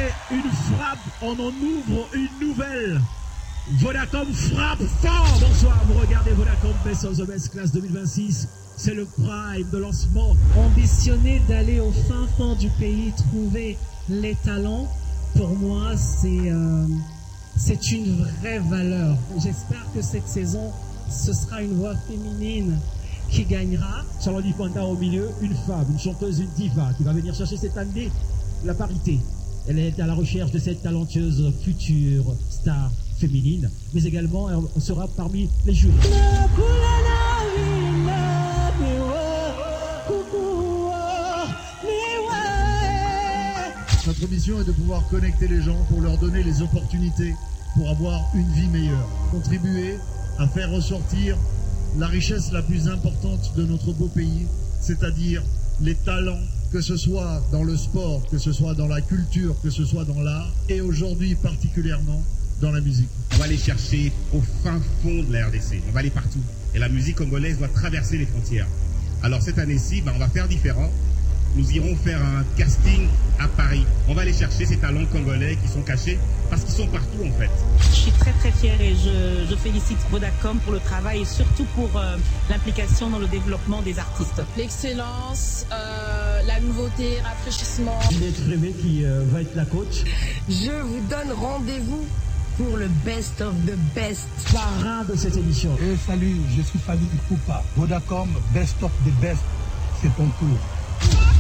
une frappe, on en ouvre une nouvelle. Vodacom frappe fort. Bonsoir, vous regardez Vodacom Best of the Best Class 2026. C'est le prime de lancement. Ambitionner d'aller au fin fond du pays, trouver les talents, pour moi, c'est une vraie valeur. J'espère que cette saison, ce sera une voix féminine qui gagnera. Charlotte Pointa au milieu, une femme, une chanteuse, une diva qui va venir chercher cette année la parité. Elle est à la recherche de cette talentueuse future star féminine, mais également elle sera parmi les jurys. Notre mission est de pouvoir connecter les gens pour leur donner les opportunités pour avoir une vie meilleure. Contribuer à faire ressortir la richesse la plus importante de notre beau pays, c'est-à-dire les talents, que ce soit dans le sport, que ce soit dans la culture, que ce soit dans l'art, et aujourd'hui particulièrement dans la musique. On va aller chercher au fin fond de la RDC, on va aller partout. Et la musique congolaise doit traverser les frontières. Alors cette année-ci, on va faire différent. Nous irons faire un casting à Paris. On va aller chercher ces talents congolais qui sont cachés parce qu'ils sont partout en fait. Je suis très très fière et je félicite Vodacom pour le travail et surtout pour l'implication dans le développement des artistes. L'excellence, la nouveauté, rafraîchissement. Juliette Frémé qui va être la coach. Je vous donne rendez-vous pour le best of the best. Parrain de cette émission. Salut, je suis Fali Ipupa. Vodacom, best of the best, c'est ton tour.